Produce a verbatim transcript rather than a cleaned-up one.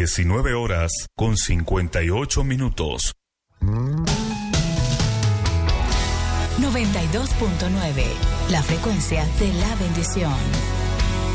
diecinueve horas con cincuenta y ocho minutos. noventa y dos punto nueve, la frecuencia de la bendición.